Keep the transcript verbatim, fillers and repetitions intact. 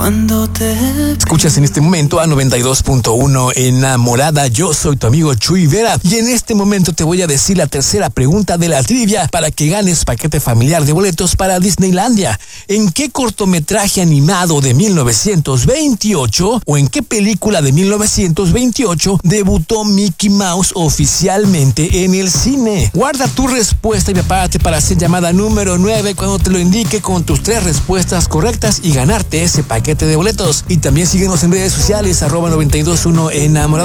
Cuando te... Escuchas en este momento a noventa y dos punto uno Enamorada. Yo soy tu amigo Chuy Vera y en este momento te voy a decir la tercera pregunta de la trivia para que ganes paquete familiar de boletos para Disneylandia. ¿En qué cortometraje animado de mil novecientos veintiocho o en qué película de mil novecientos veintiocho debutó Mickey Mouse oficialmente en el cine? Guarda tu respuesta y prepárate para hacer llamada número nueve cuando te lo indique con tus tres respuestas correctas y ganarte ese paquete de boletos. Y también síguenos en redes sociales, arroba noventa y dos punto uno Enamorado.